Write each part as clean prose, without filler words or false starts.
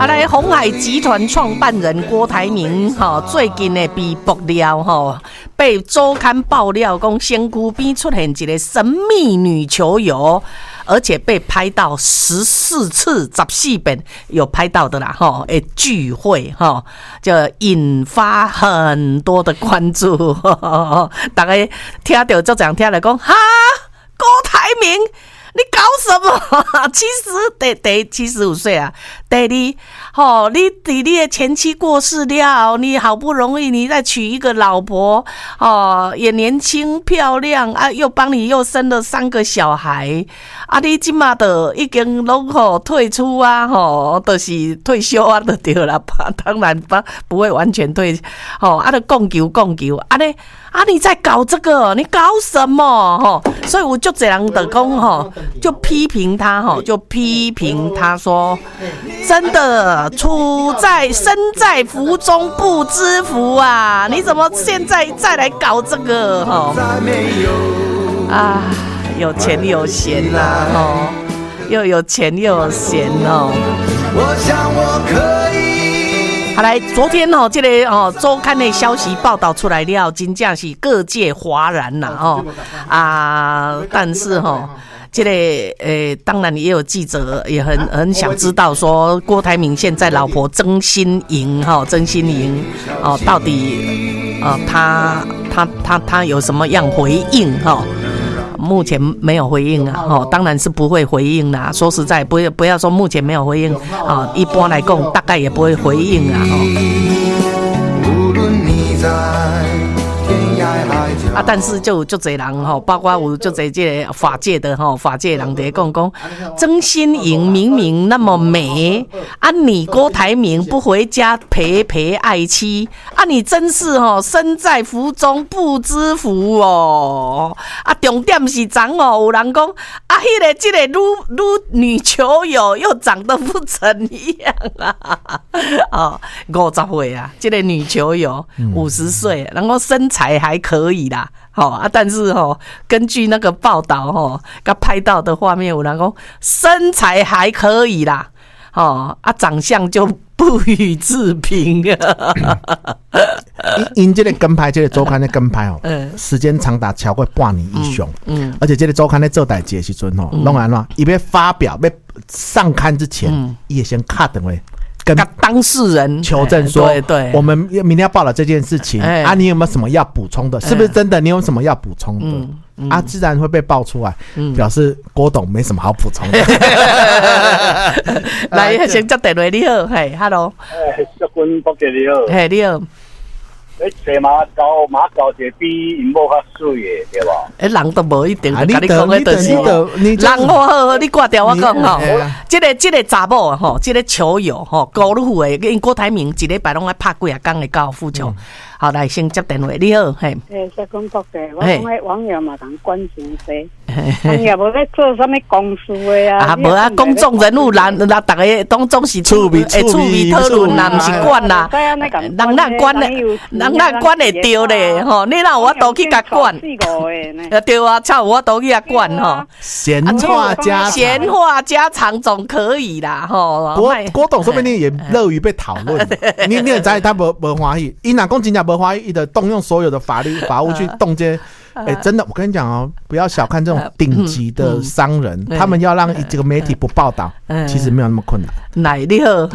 来鸿海集团创办人郭台铭最近呢被爆料被周刊爆料讲身躯边出现一个神秘女球友，而且被拍到14次14遍有拍到的啦聚会就引发很多的关注大家听到就这样听了讲哈郭台铭你搞什么75岁啊，第二你的前妻过世了，你好不容易你再娶一个老婆也年轻漂亮啊，又帮你又生了3个小孩啊，你现在就已经拢退出啊就是退休啊就对了，当然不会完全退啊就供求你在搞这个，你搞什么所以我就这样的讲就批评他说真的身在福中不知福啊，你怎么现在再来搞这个啊，有钱有闲啦又有钱又有闲我想我可以好来，昨天这个周刊的消息报道出来了，真正是各界哗然啦但是这个当然也有记者也很想知道说郭台铭现在老婆曾心莹到底他有什么样回应目前没有回应啊当然是不会回应啦，说实在不要说目前没有回应一般来讲大概也不会回应啊无论你在但是就多人包括有就这个法界的人在讲曾心莹明明那么美你郭台铭不回家陪爱妻你真是身在福中不知福重点是有人讲这个女球友又长得不怎样50岁啊，这个女球友50岁，然后身材还可以啦但是根据那个报道刚拍到的画面有人讲身材还可以啦长相就不予置评因这个跟拍这个周刊的跟拍时间长达超过半年以上而且这个周刊在做代志的时阵弄完了他要发表要上刊之前他也先卡等位跟当事人求证说对我们明天要报道这件事情你有没有什么要补充的是不是真的你有什么要补充的自然会被爆出来表示郭董没什么好补充的来先接电话你好嘿 hello 小君博士你好嘿你好坐马交一个比因某较水的对吧人都无一定跟你讲的就是人好你挂掉我讲这个查某这个球友高尔夫的因为郭台铭一礼拜拢爱拍几啊天的高尔夫球好来先接电话你好嘿小君博士我讲的网友嘛讲关心些网友无咧做什么公事的无公众人物啦大家总是趣味讨论啦不是管啦人哪管会对咧你哪有法度去甲管对啊才有法度去甲管闲话家常总可以啦郭董说不定也乐于被讨论你也知道他没欢喜他若说真的没欢喜他的动用所有的法务去冻结真的我跟你讲不要小看这种顶级的商人他们要让这个媒体不报道其实没有那么困难来你好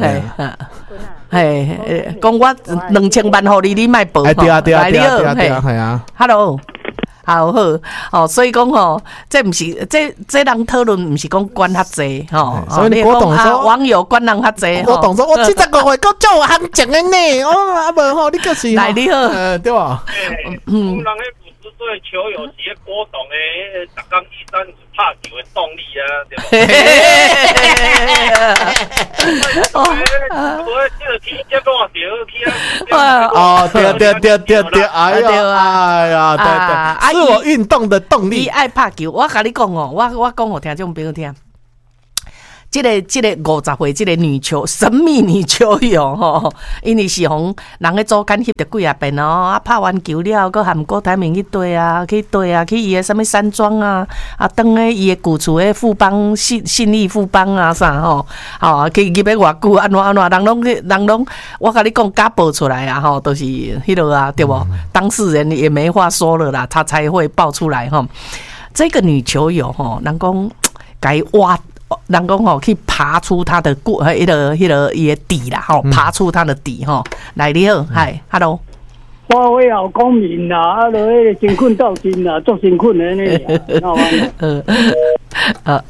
讲我2000万给你别报对啊 hello好所以讲这不是这人讨论不是讲管较济所以郭董说网友管人较济郭董说我75岁够做行情的呢无你就是来你好对吧对球友是郭董的逐工医生拍球的动力对哎呀对是我运动的动力你爱拍球我跟你讲我讲给听众朋友听这个50岁这个神秘女球友吼，因为是红人咧组间翕着几啊遍哦，啊拍完球了，佮含郭台铭去对啊，去伊个什么山庄啊，啊当咧伊个旧厝诶富邦信义富邦啊啥吼，去要偌久安怎，人拢，我甲你讲假报出来啊吼，都是迄落啊，对不？当事人也没话说了啦，他才会爆出来吼。这个女球友吼，人讲该挖。人讲吼去爬出他的迄个伊的底啦吼，爬出他的底吼。来你好，嗨 ，hello。 我会好公民啦，啊，迄个真困斗阵啦，做真困的呢。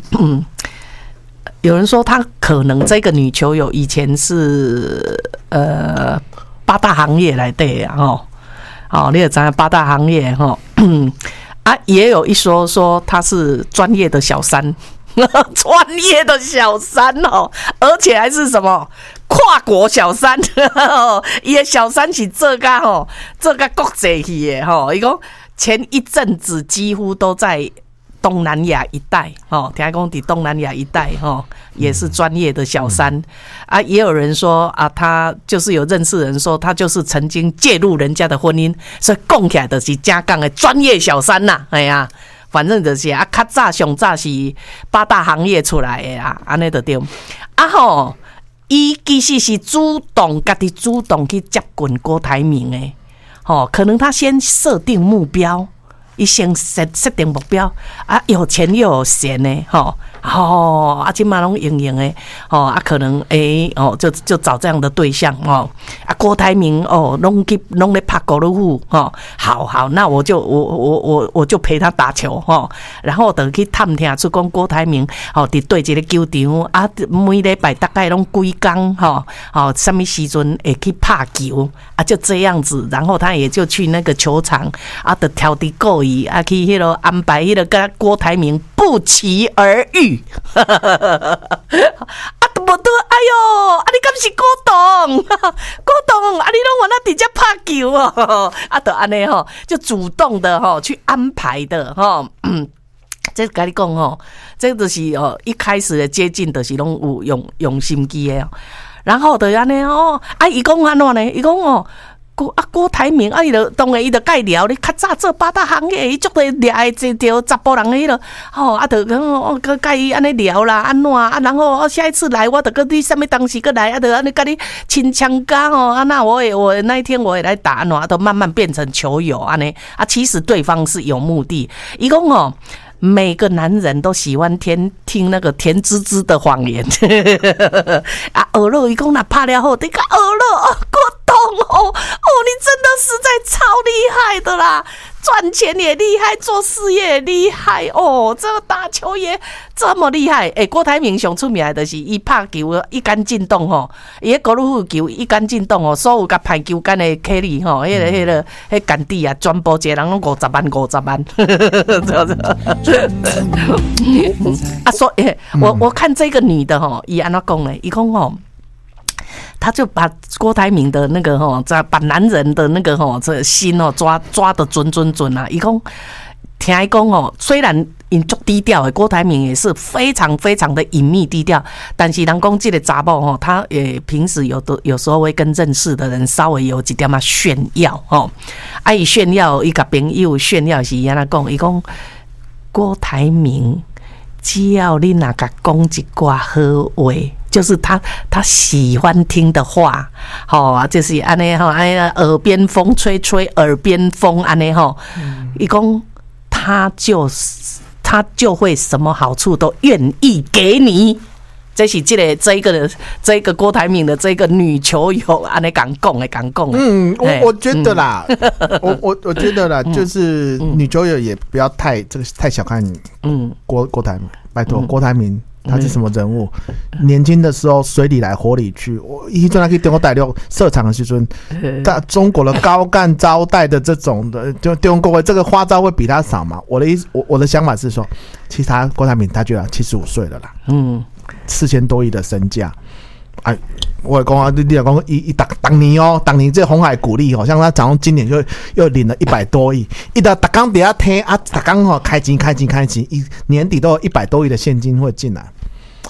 有人说他可能这个女球友以前是八大行业来对啊吼，哦，你也知道八大行业吼，啊，也有一说他是专业的小三。专业的小三哦，而且还是什么跨国小三，伊的小三是做甲国际去的吼。伊讲前一阵子几乎都在东南亚一带吼，听讲伫东南亚一带吼，也是专业的小三啊。也有人说啊，他就是有认识人说，他就是曾经介入人家的婚姻，所以讲起来就是正港的专业小三呐，哎呀。反正就是啊，较早上早是八大行业出来的啦，安尼就对。啊吼，伊其实是家己主动去接近郭台铭的，吼，可能他先设定目标，伊先设定目标啊，有钱又有闲的，吼。啊，今嘛拢用的哦，啊，可能就找这样的对象哦，啊，郭台铭哦，拢咧拍高尔夫哦，好，那我就陪他打球哦，然后就去探听出讲郭台铭哦，伫对一个球场啊，每礼拜大概拢几工什么时阵会去拍球啊，就这样子，然后他也就去那个球场啊，就挑滴故意啊，去迄个安排迄个跟郭台铭不期而遇。啊，都无对，哎哟，啊，你敢是郭董？郭董，啊，你拢往那底下拍球哦，啊，就安尼吼，就主动的吼去安排的吼，这跟你讲吼，这就是一开始的接近，就是拢有用心机的，然后就安尼哦，啊，伊讲安怎呢？伊讲哦。郭台铭啊，伊就当然伊就介聊，你较早做八大行业，伊足个掠的这条查甫人迄个，吼啊，就讲佮介伊安尼聊啦，安怎啊，然后下一次来，我就佮你什么当时佮来，啊，就安尼佮你亲枪杆哦，啊，那我那一天我也来打，安怎都慢慢变成球友安尼啊，其实对方是有目的，伊讲哦。每个男人都喜欢听那个甜滋滋的谎言啊！俄罗伊讲那拍了后，你看俄罗郭董哦，你真的实在超厉害的啦，赚钱也厉害，做事业也厉害哦，这个打球也这么厉害。郭台铭上出名的就是伊拍球一杆进洞吼，伊个高尔夫球一杆进洞哦，所有甲排球杆的客里吼，迄杆底啊，全部一个人拢50万，啊，所以我看这个女的吼，伊安怎讲呢？伊讲吼。他就把郭台铭的那个把男人的那个这心抓得准啊！伊讲听伊讲虽然因足低调的，郭台铭也是非常非常的隐秘低调，但是人讲这个查某他也平时有时候会跟认识的人稍微有一点嘛炫耀啊，伊炫耀伊甲朋友炫耀是安怎讲？伊讲郭台铭只要你若甲讲一寡好话。就是他喜欢听的话，就是安尼耳边风吹耳边风安尼伊讲他就会什么好处都愿意给你。这是这个郭台铭的这个女球友安尼讲的。 我觉得啦，我觉得啦，就是女球友也不要太小看郭台铭，拜托郭台铭。他是什么人物？年轻的时候水里来火里去，我一阵还可以中国大陆设厂的时阵，中国的高干招待的这种的，就中国这个花招会比他少嘛？我的想法是说，其实郭台铭他就要75岁了啦，4000多亿的身价。哎，我讲啊，你讲一当年这鸿海股利像他早上今年就又领了100多亿，一到大刚底下听啊，大刚开金，一年底都有100多亿的现金会进来。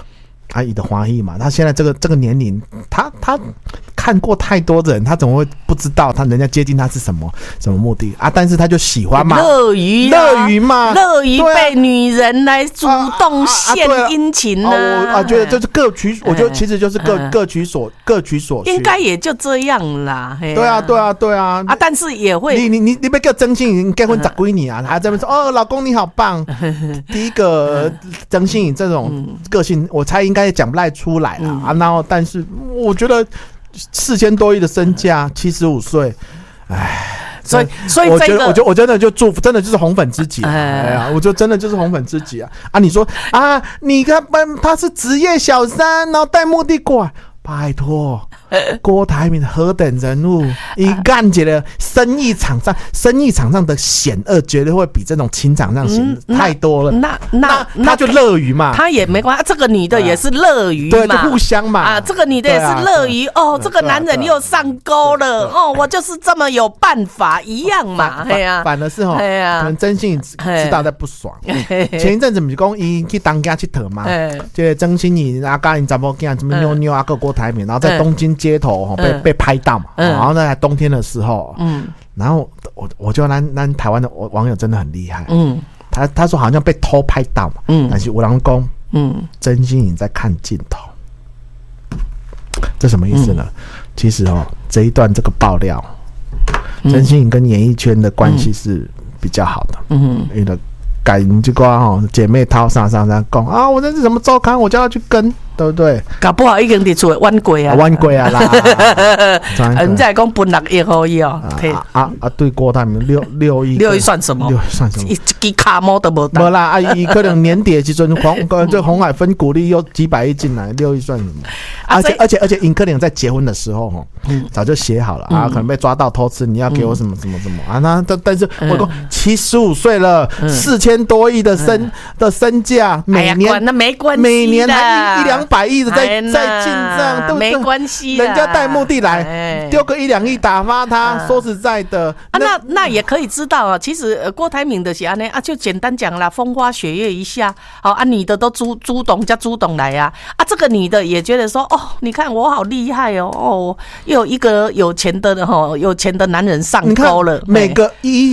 阿姨的欢喜嘛。他现在这个年龄，他看过太多的人，他怎么会不知道人家接近他是什么目的啊？但是他就喜欢嘛， 乐于嘛，乐于被女人来主动献殷勤呢。 我觉得就是各取，我觉得其实就是各取所需， 应该也就这样啦。 对啊， 但是也会， 你别叫曾心颖结婚10几年啊，还在那边说哦，老公你好棒。第一个曾心颖这种个性，我猜应该也讲不太出来啦啊。然后，但是我觉得4000多亿的身价，75岁，唉， 所以我真的就祝福，真的就是红粉知己。哎呀，我就真的就是红粉知己啊！啊，你说啊，你看他是职业小三，然后带目的馆。拜托，郭台铭何等人物，一干起了生意场上的险恶，绝对会比这种情场上险太多了。那他就乐于嘛， 他也没关系。这个女的也是乐于嘛， 对，就互相嘛。 啊，这个女的也是乐于哦，这个男人又上钩了哦，我就是这么有办法一样嘛。 反而是可能曾心颖知道在不爽。前一阵子不是讲伊去当家去佗嘛，这曾心颖啊，甲因查某囝什么妞妞啊，个郭台铭，然后在东京街头被拍到嘛，然后在冬天的时候，然后我觉得咱台湾的网友真的很厉害，他说好像被偷拍到嘛，但是有人说，曾心颖在看镜头，这什么意思呢？其实这一段这个爆料，曾心颖跟演艺圈的关系是比较好的，因为改这个姐妹淘上讲啊，我这是什么周刊，我叫他去跟。对不对？ 搞不好已经伫厝的冤过啊， 冤过啊啦！ 人家讲分6亿可以哦。 对郭台铭6亿算什么？一支卡毛都无。 没啦，伊可能年底的时阵这鸿海分股利又几百亿进来，6亿算什么？而且尹可能在结婚的时候早就写好了啊，可能被抓到偷吃，你要给我什么啊？那但是我讲75岁了，4000多亿的身价，每年那没关系， 每年还100-200亿的在进账，对不对？ 没关系， 人家带目的来，丢个1-2亿打发他。说实在的， 那也可以知道啊。其实郭台铭的是安尼啊，就简单讲啦，风花雪月一下，好啊，女的都朱董叫朱董来啊，这个女的也觉得说，哦，你看我好厉害哦，又有一个有钱的男人上钩了。 每个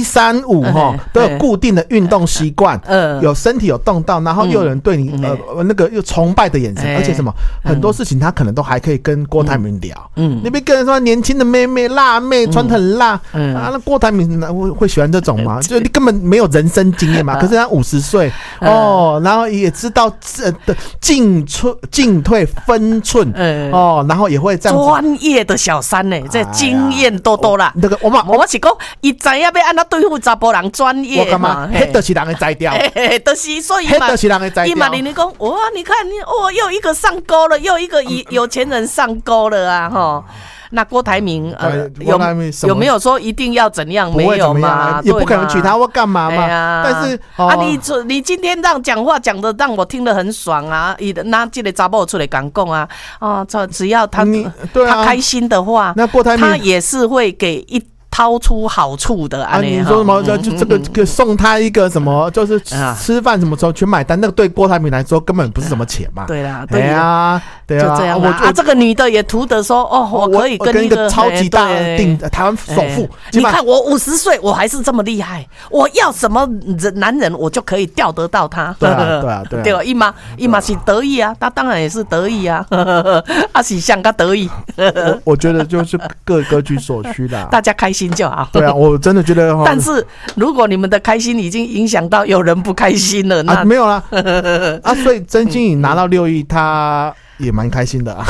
135都有固定的运动习惯，有身体有动到，然后又有人对你那个又崇拜的眼神，而且什么很多事情他可能都还可以跟郭台铭聊。你别跟人说年轻的妹妹辣妹穿很辣那郭台铭会喜欢这种吗？就你根本没有人生经验嘛。可是他50岁然后也知道进退分寸然后也会这样子。 专业的小三呢，这经验多啦。 那个我是讲，伊知影要安怎对付查甫人专业。 我干嘛？迄就是人的摘掉。 就是所以嘛，就是人的摘掉。 伊嘛，你讲哇，你看又一个上钩了，又一个有钱人上钩了啊！那郭台铭有没有说一定要怎样？没有嘛， 也不可能娶她或干嘛嘛。但是你今天讲话讲的让我听得很爽啊！拿这个查某出来讲啊，只要他开心的话， 那郭台铭他也是会给掏出好处的你说什么？就这个送他一个什么？就是吃饭什么时候全买单？那个对郭台铭来说根本不是什么钱嘛。 对啦， 对啊， 就这样啊。这个女的也图得说，我可以跟一个超级大的台湾首富。 你看我50岁，我还是这么厉害。我要什么男人，我就可以钓得到他。 对啊， 对吧？伊嘛是得意啊，他当然也是得意啊。是像他得意。 我觉得就是各居所需啦， 大家开心就好。 对啊，我真的觉得。 但是如果你们的开心已经影响到有人不开心了，那没有啦。所以曾心颖拿到6亿，他也蛮开心的啊。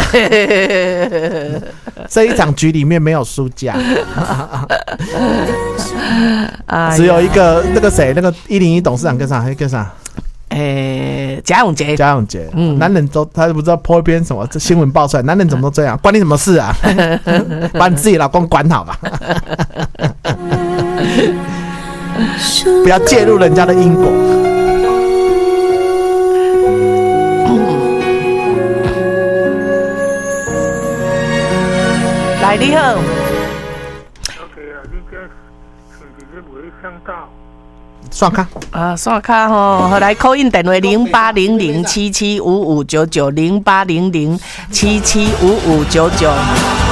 这一场局里面没有输家，只有一个那个谁，那个101董事长跟啥？ 贾永杰， 男人都他不知道po一篇什么这新闻爆出来，男人怎么都这样，关你什么事啊？把你自己老公管好吧，不要介入人家的因果。 来，你好。 OK 啊，你这身体咧袂伤到。 刷卡啊，刷卡吼，好来 call in 电话0800775599，0800775599。